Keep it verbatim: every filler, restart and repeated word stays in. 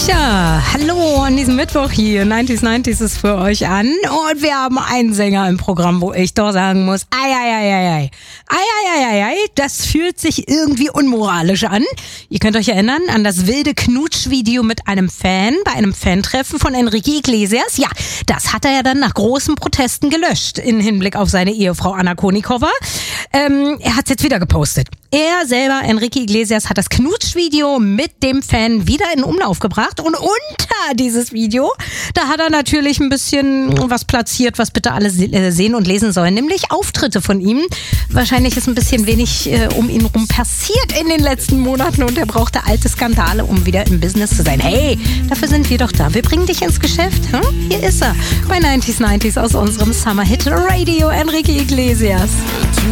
Ja, hallo an diesem Mittwoch hier. neunziger neunzig ist für euch an. Und wir haben einen Sänger im Programm, wo ich doch sagen muss, ei, ei, ei, ei, ei. Ei, ei, ei, ei, ei. Das fühlt sich irgendwie unmoralisch an. Ihr könnt euch erinnern an das wilde Knutsch-Video mit einem Fan bei einem Fantreffen von Enrique Iglesias. Ja, das hat er ja dann nach großen Protesten gelöscht in Hinblick auf seine Ehefrau Anna Kournikova. Ähm, er hat es jetzt wieder gepostet. Er selber, Enrique Iglesias, hat das Knutsch-Video mit dem Fan wieder in Umlauf gebracht und unter dieses Video, da hat er natürlich ein bisschen was platziert, was bitte alle sehen und lesen sollen, nämlich Auftritte von ihm. Wahrscheinlich ist ein bisschen wenig äh, um ihn rum passiert in den letzten Monaten und er brauchte alte Skandale, um wieder im Business zu sein. Hey, dafür sind wir doch da. Wir bringen dich ins Geschäft. Hm? Hier ist er bei neunziger neunzig aus unserem Summer Hit Radio, Enrique Iglesias.